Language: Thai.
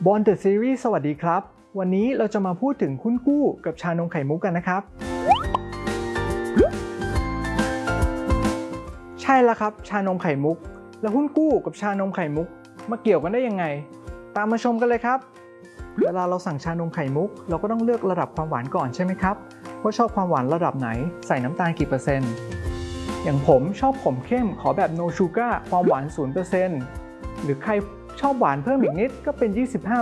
บอนเดอะซีรีส์สวัสดีครับวันนี้เราจะมาพูดถึงหุ้นกู้กับชานมไข่มุกกันนะครับใช่แล้วครับชานมไข่มุกแล้วหุ้นกู้กับชานมไข่มุกมาเกี่ยวกันได้ยังไงตามมาชมกันเลยครับเวลาเราสั่งชานมไข่มุกเราก็ต้องเลือกระดับความหวานก่อนใช่ไหมครับว่าชอบความหวานระดับไหนใส่น้ำตาลกี่เปอร์เซ็นต์อย่างผมชอบขมเข้มขอแบบ no sugar ความหวาน 0% หรือใครชอบหวานเพิ่มอีกนิดก็เป็น